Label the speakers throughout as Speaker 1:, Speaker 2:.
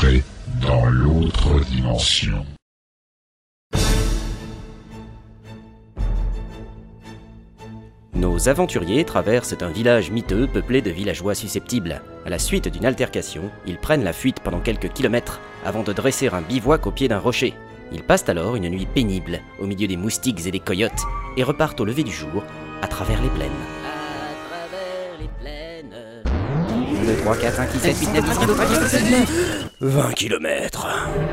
Speaker 1: entrez dans l'autre dimension.
Speaker 2: Nos aventuriers traversent un village miteux peuplé de villageois susceptibles. À la suite d'une altercation, ils prennent la fuite pendant quelques kilomètres avant de dresser un bivouac au pied d'un rocher. Ils passent alors une nuit pénible au milieu des moustiques et des coyotes et repartent au lever du jour à travers les plaines. À travers les plaines. 1, 2, 3, 4, 5, 6, 7, 8, 9, 10, 11, 12, 13, 14, 15, 20 kilomètres.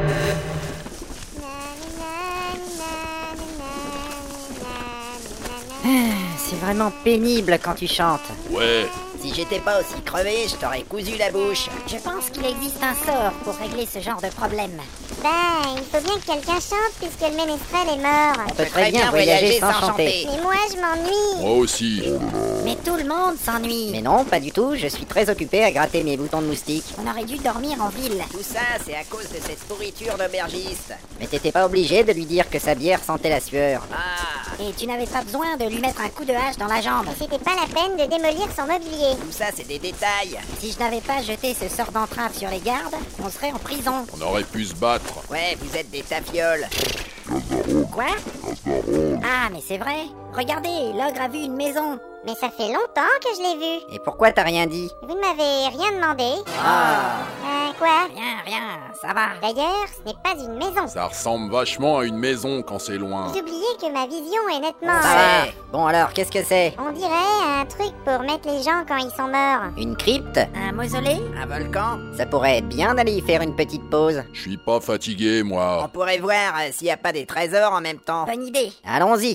Speaker 3: C'est vraiment pénible quand tu chantes.
Speaker 4: Ouais.
Speaker 5: Si j'étais pas aussi crevé, je t'aurais cousu la bouche.
Speaker 3: Je pense qu'il existe un sort pour régler ce genre de problème.
Speaker 6: Il faut bien que quelqu'un chante puisque le ménestrel est mort.
Speaker 3: On peut très bien voyager sans chanter.
Speaker 6: Mais moi, je m'ennuie.
Speaker 4: Moi aussi.
Speaker 3: Mais tout le monde s'ennuie.
Speaker 5: Mais non, pas du tout, je suis très occupé à gratter mes boutons de moustique.
Speaker 3: On aurait dû dormir en ville.
Speaker 5: Tout ça, c'est à cause de cette pourriture d'aubergiste. Mais t'étais pas obligé de lui dire que sa bière sentait la sueur. Ah.
Speaker 3: Et tu n'avais pas besoin de lui mettre un coup de hache dans la jambe.
Speaker 6: C'était pas la peine de démolir son mobilier.
Speaker 5: Tout ça, c'est des détails.
Speaker 3: Si je n'avais pas jeté ce sort d'entrave sur les gardes, on serait en prison.
Speaker 4: On aurait pu se battre.
Speaker 5: Ouais, vous êtes des tafioles.
Speaker 3: Quoi? Ah, mais c'est vrai. Regardez, l'ogre a vu une maison.
Speaker 6: Mais ça fait longtemps que je l'ai vu.
Speaker 5: Et pourquoi t'as rien dit?
Speaker 6: Vous ne m'avez rien demandé. Quoi?
Speaker 3: Rien, ça va.
Speaker 6: D'ailleurs, ce n'est pas une maison.
Speaker 4: Ça ressemble vachement à une maison quand c'est loin.
Speaker 6: Vous oubliez que ma vision est nettement...
Speaker 5: Ça va. Bon alors, qu'est-ce que c'est?
Speaker 6: On dirait un truc pour mettre les gens quand ils sont morts.
Speaker 5: Une crypte?
Speaker 3: Un mausolée?
Speaker 5: Un volcan? Ça pourrait être bien d'aller y faire une petite pause.
Speaker 4: Je suis pas fatigué,
Speaker 5: On
Speaker 4: moi.
Speaker 5: pourrait voir s'il n'y a pas des trésors en même temps.
Speaker 3: Bonne idée.
Speaker 5: Allons-y.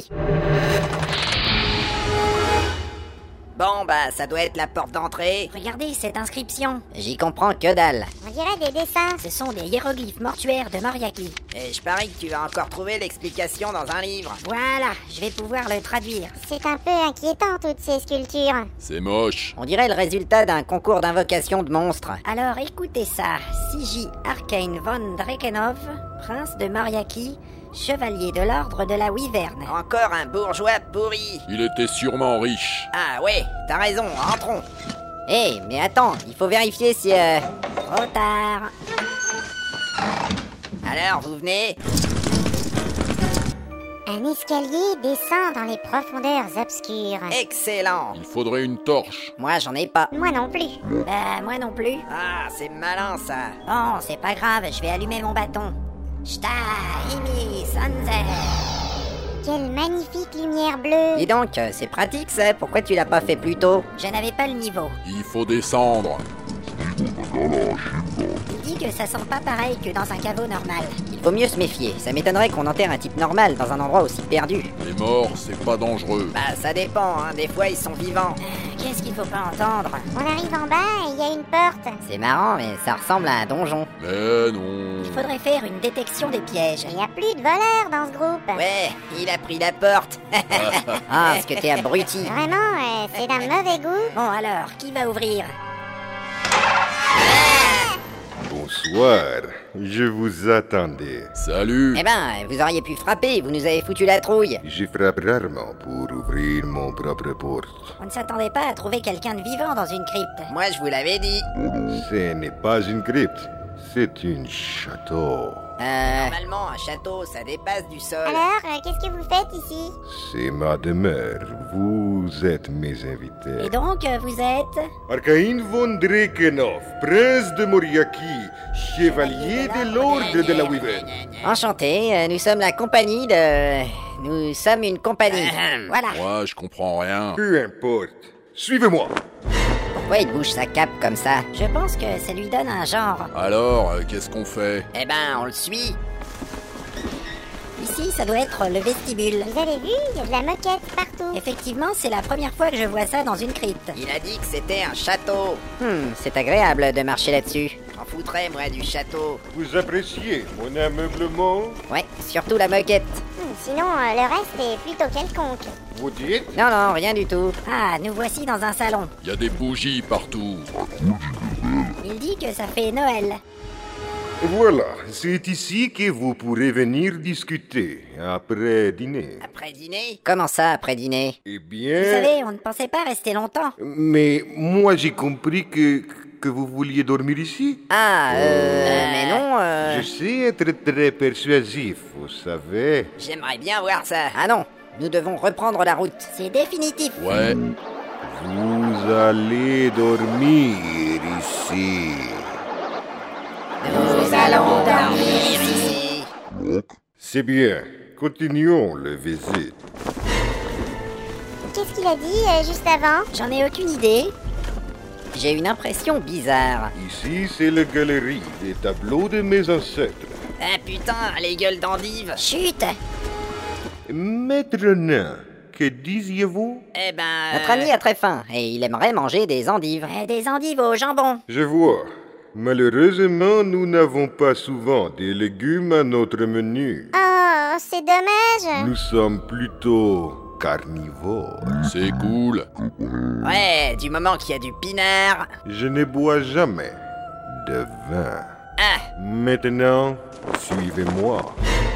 Speaker 5: Bon, ça doit être la porte d'entrée.
Speaker 3: Regardez cette inscription.
Speaker 5: J'y comprends que dalle.
Speaker 6: On dirait des dessins.
Speaker 3: Ce sont des hiéroglyphes mortuaires de Moriaki.
Speaker 5: Et je parie que tu vas encore trouver l'explication dans un livre.
Speaker 3: Voilà, je vais pouvoir le traduire.
Speaker 6: C'est un peu inquiétant, toutes ces sculptures.
Speaker 4: C'est moche.
Speaker 5: On dirait le résultat d'un concours d'invocation de monstres.
Speaker 3: Alors écoutez ça. Sigi Arcane von Drakenov, prince de Moriaki, chevalier de l'ordre de la Wyverne.
Speaker 5: Encore un bourgeois pourri.
Speaker 4: Il était sûrement riche.
Speaker 5: Ah ouais, t'as raison, entrons. Hé, mais attends, il faut vérifier si...
Speaker 3: Trop tard.
Speaker 5: Alors, vous venez?
Speaker 6: Un escalier descend dans les profondeurs obscures.
Speaker 5: Excellent.
Speaker 4: Il faudrait une torche.
Speaker 5: Moi, j'en ai pas.
Speaker 6: Moi non plus.
Speaker 3: Moi non plus.
Speaker 5: Ah, c'est malin, ça.
Speaker 3: Bon, c'est pas grave, je vais allumer mon bâton. Shta, Imi, Sanze.
Speaker 6: Quelle magnifique lumière bleue.
Speaker 5: Dis donc, c'est pratique, ça. Pourquoi tu l'as pas fait plus tôt?
Speaker 3: Je n'avais pas le niveau.
Speaker 4: Il faut descendre.
Speaker 3: Il dit que ça sent pas pareil que dans un caveau normal.
Speaker 5: Il faut mieux se méfier. Ça m'étonnerait qu'on enterre un type normal dans un endroit aussi perdu.
Speaker 4: Les morts, c'est pas dangereux.
Speaker 5: Ça dépend, hein. Des fois, ils sont vivants.
Speaker 3: Qu'est-ce qu'il faut pas entendre?
Speaker 6: On arrive en bas et il y a une porte.
Speaker 5: C'est marrant, mais ça ressemble à un donjon.
Speaker 4: Mais non.
Speaker 3: Il faudrait faire une détection des pièges.
Speaker 6: Il n'y a plus de voleurs dans ce groupe.
Speaker 5: Ouais, il a pris la porte. Ah, ce que t'es abruti.
Speaker 6: Vraiment, c'est d'un mauvais goût.
Speaker 3: Bon alors, qui va ouvrir?
Speaker 7: Bonsoir, je vous attendais.
Speaker 4: Salut.
Speaker 5: Eh vous auriez pu frapper, vous nous avez foutu la trouille.
Speaker 7: Je frappe rarement pour ouvrir mon propre porte.
Speaker 3: On ne s'attendait pas à trouver quelqu'un de vivant dans une crypte.
Speaker 5: Moi, je vous l'avais dit.
Speaker 7: Ce n'est pas une crypte, c'est un château.
Speaker 5: Normalement, un château, ça dépasse du sol.
Speaker 6: Alors, qu'est-ce que vous faites ici?
Speaker 7: C'est ma demeure, vous êtes mes
Speaker 3: Et
Speaker 7: invités.
Speaker 3: donc, vous êtes...
Speaker 7: Arcaïn von Drakenov, prince de Moriaki, chevalier de l'ordre de la Wyverne.
Speaker 5: Enchanté, nous sommes la compagnie de... Nous sommes une compagnie.
Speaker 3: Voilà.
Speaker 4: Moi, je comprends rien.
Speaker 7: Peu importe, suivez-moi.
Speaker 5: Pourquoi il bouge sa cape comme ça?
Speaker 3: Je pense que ça lui donne un genre.
Speaker 4: Alors, qu'est-ce qu'on fait?
Speaker 5: On le suit.
Speaker 3: Ici, ça doit être le vestibule.
Speaker 6: Vous avez vu, il y a de la moquette partout.
Speaker 3: Effectivement, c'est la première fois que je vois ça dans une crypte.
Speaker 5: Il a dit que c'était un château. C'est agréable de marcher là-dessus. J'en foutrais, moi, du château.
Speaker 7: Vous appréciez mon ameublement?
Speaker 5: Ouais, surtout la moquette.
Speaker 6: Sinon, le reste est plutôt quelconque.
Speaker 7: Vous dites?
Speaker 5: Non, rien du tout.
Speaker 3: Ah, nous voici dans un salon.
Speaker 4: Il y a des bougies partout.
Speaker 3: Il dit que ça fait Noël.
Speaker 7: Voilà, c'est ici que vous pourrez venir discuter, après dîner.
Speaker 5: Après dîner? Comment ça, après dîner?
Speaker 7: Eh bien...
Speaker 3: Vous savez, on ne pensait pas rester longtemps.
Speaker 7: Mais moi j'ai compris que que vous vouliez dormir ici?
Speaker 5: Mais non,
Speaker 7: Je sais être très persuasif, vous savez.
Speaker 5: j'aimerais bien voir ça. Ah non, nous devons reprendre la route.
Speaker 3: C'est définitif.
Speaker 4: Ouais,
Speaker 7: Vous allez dormir ici.
Speaker 5: Nous allons dormir ici.
Speaker 7: C'est bien. Continuons le visite.
Speaker 6: Qu'est-ce qu'il a dit juste avant?
Speaker 3: J'en ai aucune idée.
Speaker 5: J'ai une impression bizarre.
Speaker 7: Ici, c'est la galerie des tableaux de mes ancêtres.
Speaker 5: Ah putain, les gueules d'endives.
Speaker 3: Chut!
Speaker 7: Maître Nain, que disiez-vous?
Speaker 5: Eh ben... Notre ami a très faim et il aimerait manger des endives.
Speaker 3: Des endives au jambon.
Speaker 7: Je vois. Malheureusement, nous n'avons pas souvent des légumes à notre menu.
Speaker 6: Oh, c'est dommage.
Speaker 7: Nous sommes plutôt carnivores.
Speaker 4: c'est cool.
Speaker 5: Ouais, du moment qu'il y a du pinard.
Speaker 7: Je ne bois jamais de vin.
Speaker 5: Ah,
Speaker 7: Maintenant, suivez-moi.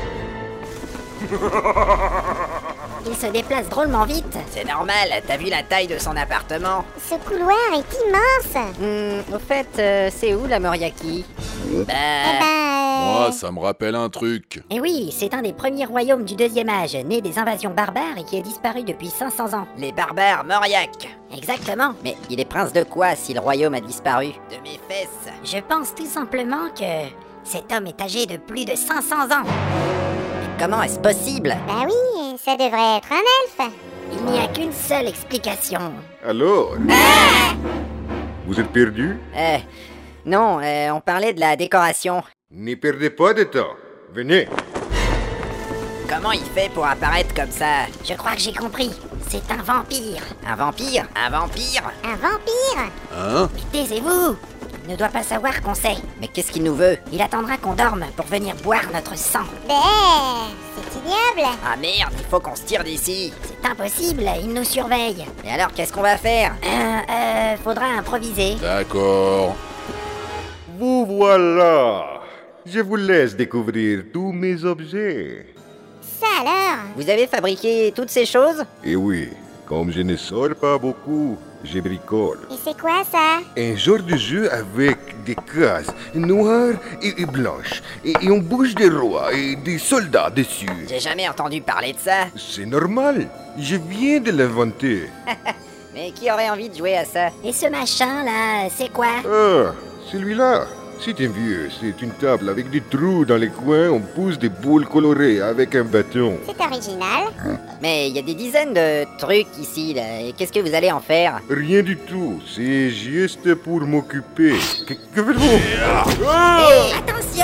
Speaker 3: Il se déplace drôlement vite.
Speaker 5: c'est normal, t'as vu la taille de son appartement?
Speaker 6: Ce couloir est immense.
Speaker 5: Au fait, c'est où la Moriaki?
Speaker 6: Eh ben...
Speaker 4: Moi, ça me rappelle un truc.
Speaker 3: Et oui, c'est un des premiers royaumes du Deuxième Âge, né des invasions barbares et qui a disparu depuis 500 ans.
Speaker 5: Les barbares Mauriac.
Speaker 3: Exactement.
Speaker 5: Mais il est prince de quoi si le royaume a disparu? De mes fesses.
Speaker 3: Je pense tout simplement que cet homme est âgé de plus de 500 ans.
Speaker 5: Comment est-ce possible?
Speaker 6: Bah oui, ça devrait être un elfe.
Speaker 3: Il n'y a qu'une seule explication.
Speaker 7: Alors, vous êtes perdu?
Speaker 5: Non, on parlait de la décoration.
Speaker 7: N'y perdez pas de temps. Venez.
Speaker 5: Comment il fait pour apparaître comme ça?
Speaker 3: Je crois que j'ai compris. C'est un vampire.
Speaker 5: Un vampire? Un vampire?
Speaker 6: Un vampire?
Speaker 4: Hein?
Speaker 3: Taisez-vous! Il ne doit pas savoir qu'on sait.
Speaker 5: Mais qu'est-ce qu'il nous veut?
Speaker 3: Il attendra qu'on dorme pour venir boire notre sang.
Speaker 6: Ben, c'est ignoble.
Speaker 5: Ah merde, il faut qu'on se tire d'ici.
Speaker 3: C'est impossible, il nous surveille.
Speaker 5: Et alors, qu'est-ce qu'on va faire?
Speaker 3: Faudra improviser.
Speaker 4: D'accord.
Speaker 7: Vous voilà. Je vous laisse découvrir tous mes objets.
Speaker 6: Ça alors?
Speaker 5: Vous avez fabriqué toutes ces choses?
Speaker 7: Et oui, comme je ne sors pas beaucoup, je bricole.
Speaker 6: Et c'est quoi ça?
Speaker 7: Un genre de jeu avec des cases noires et blanches. Et on bouge des rois et des soldats dessus.
Speaker 5: J'ai jamais entendu parler de ça.
Speaker 7: C'est normal. Je viens de l'inventer.
Speaker 5: Mais qui aurait envie de jouer à ça?
Speaker 3: Et ce machin là, c'est quoi?
Speaker 7: Ah, celui-là. C'est un vieux. C'est une table avec des trous dans les coins. On pousse des boules colorées avec un bâton.
Speaker 6: C'est original.
Speaker 5: Mais il y a des dizaines de trucs ici, là. Et qu'est-ce que vous allez en faire?
Speaker 7: Rien du tout. C'est juste pour m'occuper. Que faites-vous?
Speaker 3: Attention!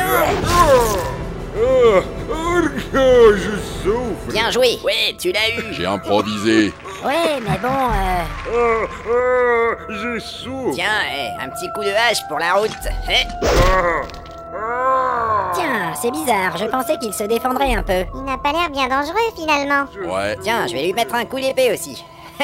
Speaker 7: Je souffre.
Speaker 5: Bien joué! Ouais, tu l'as eu!
Speaker 4: J'ai improvisé.
Speaker 3: Ouais, mais bon,
Speaker 7: Je souffre.
Speaker 5: Tiens, un petit coup de hache pour la route.
Speaker 3: tiens, c'est bizarre. Je pensais qu'il se défendrait un peu.
Speaker 6: Il n'a pas l'air bien dangereux finalement.
Speaker 4: Ouais.
Speaker 5: Tiens, je vais lui mettre un coup d'épée aussi.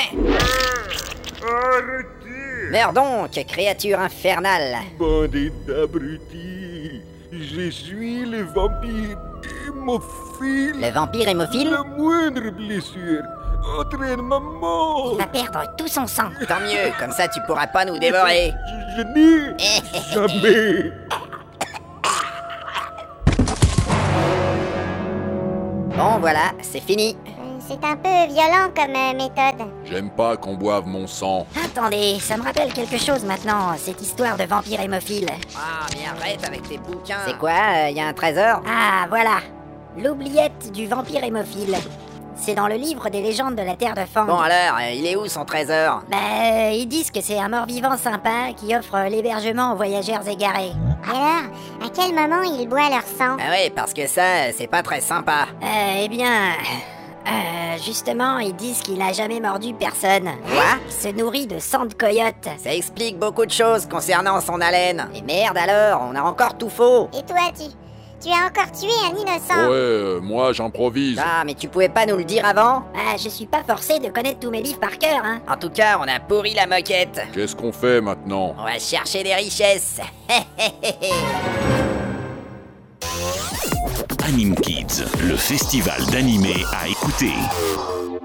Speaker 7: Arrêtez.
Speaker 5: Meurs donc, créature infernale!
Speaker 7: Bandit d'abrutis. Je suis le vampire hémophile.
Speaker 5: Le vampire hémophile?
Speaker 7: La moindre blessure entraîne ma mort.
Speaker 3: Il va perdre tout son sang.
Speaker 5: Tant mieux, comme ça tu pourras pas nous dévorer.
Speaker 7: Je n'ai jamais.
Speaker 5: Bon voilà, c'est fini.
Speaker 6: C'est un peu violent comme méthode.
Speaker 4: J'aime pas qu'on boive mon sang.
Speaker 3: Attendez, ça me rappelle quelque chose maintenant, cette histoire de vampire hémophile.
Speaker 5: Ah, mais arrête avec tes bouquins. C'est quoi, y a un trésor?
Speaker 3: Ah, voilà. L'oubliette du vampire hémophile. C'est dans le livre des légendes de la Terre de Fang.
Speaker 5: Bon alors, il est où son trésor?
Speaker 3: Ils disent que c'est un mort-vivant sympa qui offre l'hébergement aux voyageurs égarés.
Speaker 6: Alors, à quel moment ils boivent leur sang?
Speaker 5: Ah ouais, parce que ça, c'est pas très sympa.
Speaker 3: Justement, ils disent qu'il a jamais mordu personne.
Speaker 5: Quoi?
Speaker 3: Il se nourrit de sang de coyote.
Speaker 5: Ça explique beaucoup de choses concernant son haleine. Et merde alors, on a encore tout faux.
Speaker 6: Et toi, tu as encore tué un innocent.
Speaker 4: Ouais, moi j'improvise.
Speaker 5: Ah, mais tu pouvais pas nous le dire avant?
Speaker 3: Je suis pas forcé de connaître tous mes livres par cœur, hein.
Speaker 5: En tout cas, on a pourri la moquette.
Speaker 4: Qu'est-ce qu'on fait maintenant?
Speaker 5: On va chercher des richesses.
Speaker 8: Anime Kids, le festival d'animé à écouter.